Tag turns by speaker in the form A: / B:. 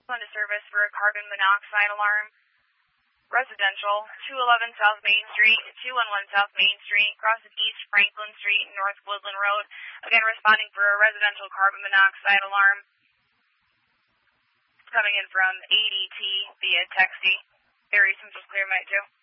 A: On to service for a carbon monoxide alarm. Residential, 211 South Main Street, 211 South Main Street, crosses East Franklin Street, North Woodland Road. Again, responding for a residential carbon monoxide alarm. Coming in from ADT via Texi. Area Central's clear, Mike 2.